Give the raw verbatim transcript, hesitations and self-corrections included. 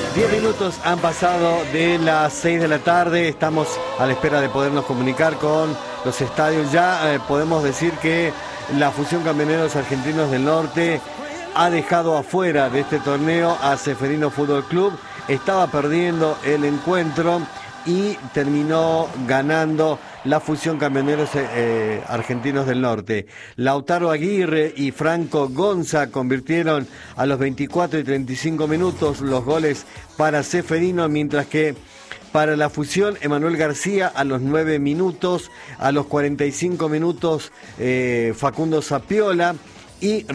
Diez minutos han pasado de las seis de la tarde, estamos a la espera de podernos comunicar con los estadios. Ya eh, podemos decir que la Fusión Camioneros Argentinos del Norte ha dejado afuera de este torneo a Ceferino Fútbol Club. Estaba perdiendo el encuentro y terminó ganando la Fusión Camioneros eh, Argentinos del Norte. Lautaro Aguirre y Franco Gonza convirtieron a los veinticuatro y treinta y cinco minutos los goles para Ceferino, mientras que para la Fusión, Emanuel García a los nueve minutos, a los cuarenta y cinco minutos eh, Facundo Zapiola y